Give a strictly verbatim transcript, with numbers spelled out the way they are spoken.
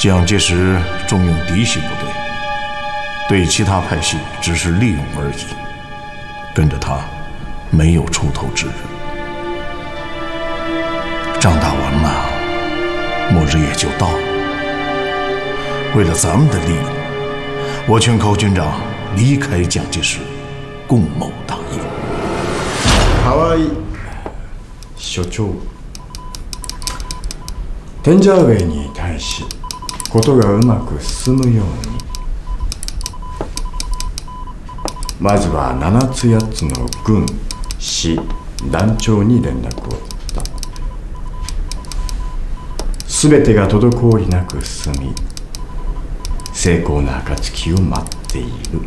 蒋介石重用嫡系部队，对其他派系只是利用而已，跟着他没有出头之日。仗打完了，末日也就到了。为了咱们的利益，我劝高军长离开蒋介石，共谋大业。 河合所長、天ジャーウェイに対しことがうまく進むように、まずはななつやっつの軍、市、団長に連絡を取った。すべてが滞りなく進み、成功な暁を待っている。